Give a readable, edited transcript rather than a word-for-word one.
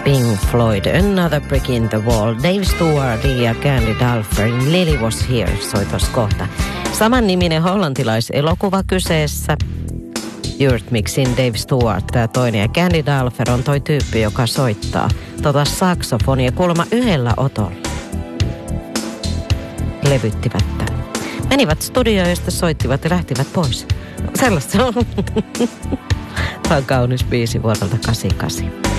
Pink Floyd, Another Brick in the Wall, Dave Stewart ja Candy Dulfer, Lily Was Here, soitos kohta. Samanniminen hollantilaiselokuva kyseessä. Eurythmicsin Dave Stewart, tämä toinen, ja Candy Dulfer on toi tyyppi, joka soittaa saksofonia kuulemma yhdellä otolla. Levyttivät tämän. Menivät studioon, josta soittivat ja lähtivät pois. Sellaista on. Tämä on kaunis biisi vuodelta 88.